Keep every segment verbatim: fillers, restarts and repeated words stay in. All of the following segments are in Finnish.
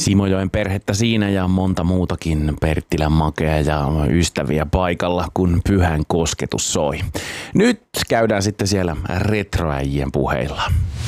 Simojoen perhettä siinä ja monta muutakin Perttilän makea ja ystäviä paikalla, kun Pyhän kosketus soi. Nyt käydään sitten siellä retroäijien puheilla.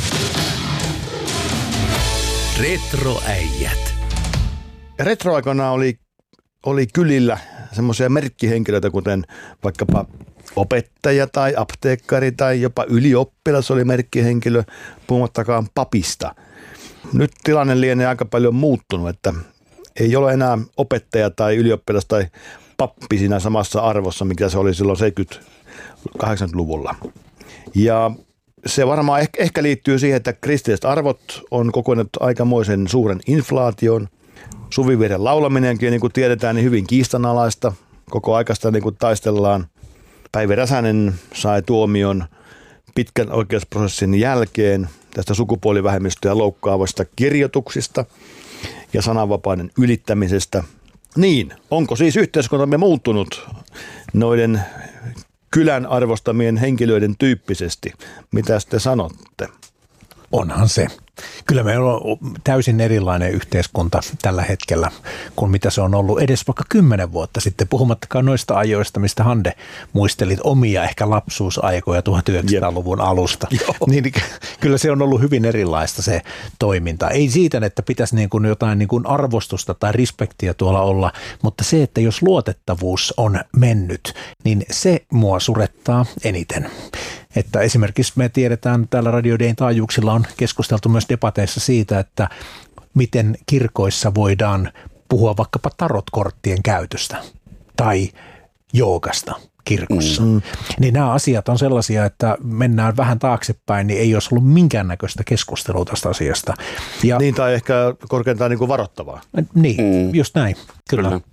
Retroäijät. Retroaikana oli, oli kylillä semmoisia merkkihenkilöitä, kuten vaikkapa opettaja tai apteekkari tai jopa ylioppilas oli merkkihenkilö, puhumattakaan papista. Nyt tilanne lienee aika paljon muuttunut, että ei ole enää opettaja tai ylioppilas tai pappi siinä samassa arvossa, mikä se oli silloin seitsemänkymmentä-kahdeksankymmentäluvulla. Ja se varmaan ehkä, ehkä liittyy siihen, että kristilliset arvot on kokonut aikamoisen suuren inflaation. Suvivirren laulaminenkin, niin kuin tiedetään, niin hyvin kiistanalaista. Koko aikaista niin kuin taistellaan. Päivi Räsänen sai tuomion pitkän oikeusprosessin jälkeen tästä sukupuolivähemmistöä loukkaavasta kirjoituksista ja sananvapauden ylittämisestä. Niin, onko siis yhteiskuntamme muuttunut noiden kylän arvostamien henkilöiden tyyppisesti? Mitä te sanotte? Onhan se. Kyllä meillä on täysin erilainen yhteiskunta tällä hetkellä kuin mitä se on ollut edes vaikka kymmenen vuotta sitten, puhumattakaan noista ajoista, mistä Hande muistelit omia ehkä lapsuusaikoja tuhatyhdeksänsataaluvun alusta. Niin, kyllä se on ollut hyvin erilaista se toiminta. Ei siitä, että pitäisi niin kuin jotain niin kuin arvostusta tai respektiä tuolla olla, mutta se, että jos luotettavuus on mennyt, niin se mua surettaa eniten. Että esimerkiksi me tiedetään, täällä Radio Dayn taajuuksilla on keskusteltu myös debateissa siitä, että miten kirkoissa voidaan puhua vaikkapa tarotkorttien käytöstä tai joogasta kirkossa. Mm-hmm. Niin nämä asiat on sellaisia, että mennään vähän taaksepäin, niin ei olisi ollut minkäännäköistä keskustelua tästä asiasta. Ja, niin, tai ehkä korkeintaan niin kuin varoittavaa. Niin, mm. just näin. Kyllä. Kyllä.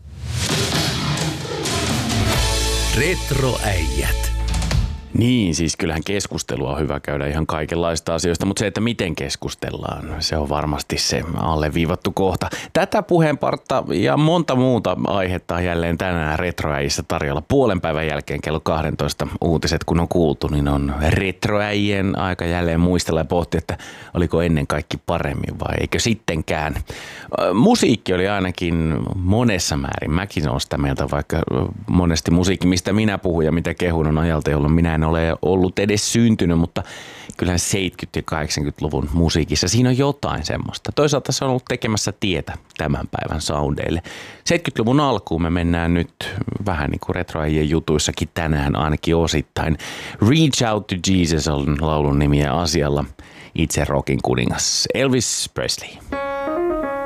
Retroäijät. Niin, siis kyllähän keskustelua on hyvä käydä ihan kaikenlaista asioista, mutta se, että miten keskustellaan, se on varmasti se alleviivattu kohta. Tätä puheenpartta ja monta muuta aihetta on jälleen tänään Retroäijissä tarjolla. Puolen päivän jälkeen kello kaksitoista uutiset, kun on kuultu, niin on Retroäijien aika jälleen muistella ja pohtia, että oliko ennen kaikki paremmin vai eikö sittenkään. Musiikki oli ainakin monessa määrin. Mäkin olen sitä mieltä, vaikka monesti musiikki, mistä minä puhun ja mitä kehun on ajalta, jolloin minä en ole ollut edes syntynyt, mutta kyllähän seitsemänkymmentä- ja kahdeksankymmentäluvun musiikissa siinä on jotain semmoista. Toisaalta se on ollut tekemässä tietä tämän päivän soundeille. seitsemänkymmentäluvun alkuun me mennään nyt vähän niin kuin Retroäijien jutuissakin tänään ainakin osittain. Reach Out to Jesus on laulun nimi ja asialla itse rockin kuningas Elvis Presley.